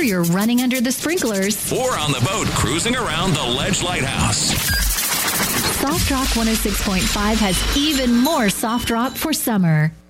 you're running under the sprinklers, or on the boat cruising around the Ledge Lighthouse. Soft Rock 106.5 has even more soft rock for summer.